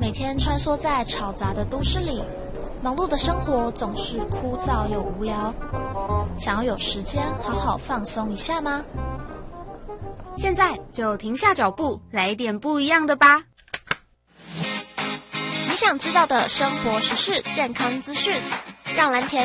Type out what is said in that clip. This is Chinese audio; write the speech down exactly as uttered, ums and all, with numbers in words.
每天穿梭在吵杂的都市里，忙碌的生活总是枯燥又无聊。想要有时间好好放松一下吗？ 现在就停下脚步，来点不一样的吧。 你想知道的生活时事、健康资讯，让蓝田